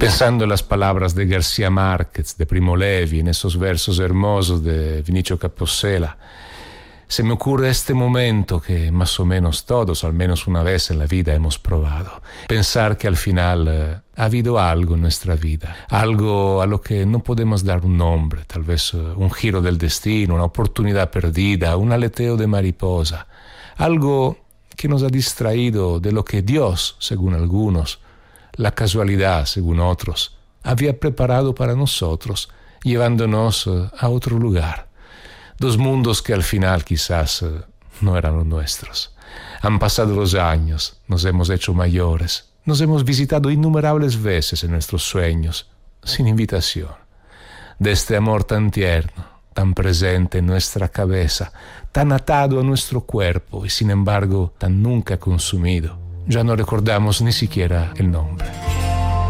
Pensando en las palabras de García Márquez, de Primo Levi, en esos versos hermosos de Vinicio Capossela, se me ocurre este momento que más o menos todos, al menos una vez en la vida, hemos probado. Pensar que al final ha habido algo en nuestra vida, algo a lo que no podemos dar un nombre, tal vez un giro del destino, una oportunidad perdida, un aleteo de mariposa, algo que nos ha distraído de lo que Dios, según algunos, la casualidad, según otros, había preparado para nosotros, llevándonos a otro lugar. Dos mundos que al final quizás no eran los nuestros. Han pasado los años, nos hemos hecho mayores, nos hemos visitado innumerables veces en nuestros sueños, sin invitación. De este amor tan tierno, tan presente en nuestra cabeza, tan atado a nuestro cuerpo y sin embargo tan nunca consumido, ya no recordamos ni siquiera el nombre.